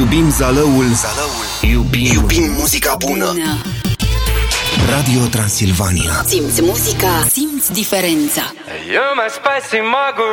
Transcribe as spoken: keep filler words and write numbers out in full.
Iubim Zalăul, Zalăul. Iubim, Iubim muzica bună. bună Radio Transilvania. Simți muzica, simți diferența. You're my spicy margarita.